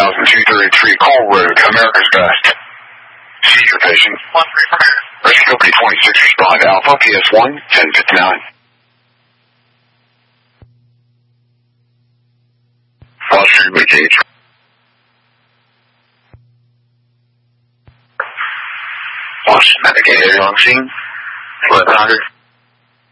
1033 Cole Road, America's Best. Seizure patient. Rescue Company 26, respond. Alpha, PS1, 1059. Foster, engage. Foster, medicated on scene. 1100.